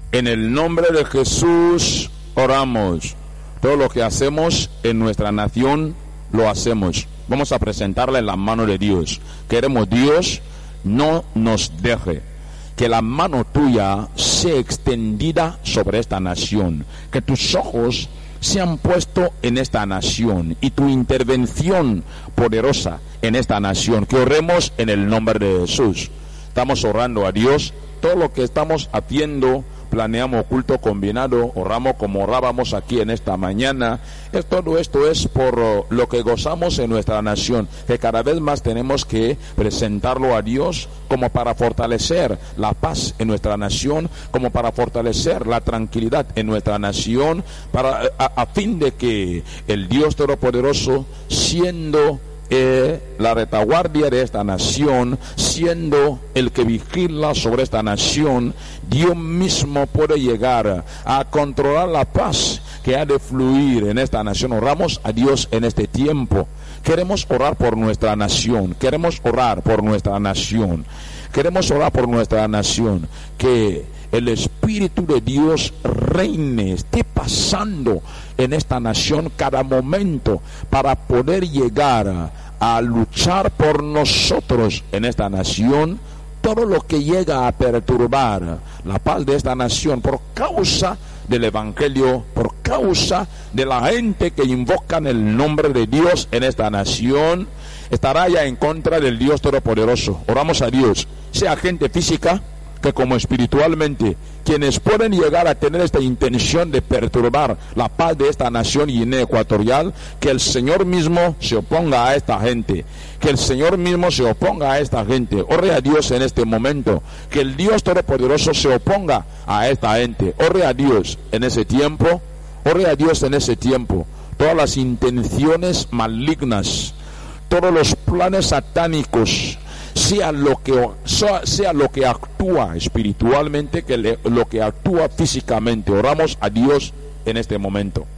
En el nombre de Jesús oramos. Todo lo que hacemos en nuestra nación lo hacemos. Vamos a presentarla en la mano de Dios. Queremos, Dios, no nos deje que la mano tuya sea extendida sobre esta nación, que tus ojos sean puestos en esta nación y tu intervención poderosa en esta nación. Que oremos en el nombre de Jesús. Estamos orando a Dios. Todo lo que estamos haciendo, planeamos culto combinado, oramos como orábamos aquí en esta mañana. Todo esto es por lo que gozamos en nuestra nación, que cada vez más tenemos que presentarlo a Dios como para fortalecer la paz en nuestra nación, como para fortalecer la tranquilidad en nuestra nación, a fin de que el Dios Todopoderoso, siendo la retaguardia de esta nación, siendo el que vigila sobre esta nación, Dios mismo puede llegar a controlar la paz que ha de fluir en esta nación. Oramos a Dios en este tiempo. Queremos orar por nuestra nación, queremos orar por nuestra nación, queremos orar por nuestra nación, que el Espíritu de Dios reine, esté pasando en esta nación cada momento para poder llegar a luchar por nosotros en esta nación. Todo lo que llega a perturbar la paz de esta nación por causa del Evangelio, por causa de la gente que invocan el nombre de Dios en esta nación, estará ya en contra del Dios Todopoderoso. Oramos a Dios, sea gente física que como espiritualmente, quienes pueden llegar a tener esta intención de perturbar la paz de esta nación Guinea Ecuatorial, que el Señor mismo se oponga a esta gente, que el Señor mismo se oponga a esta gente. Ore a Dios en este momento, que el Dios Todopoderoso se oponga a esta gente. Ore a Dios en ese tiempo, ore a Dios en ese tiempo. Todas las intenciones malignas, todos los planes satánicos, sea lo que actúa espiritualmente, que lo que actúa físicamente. Oramos a Dios en este momento.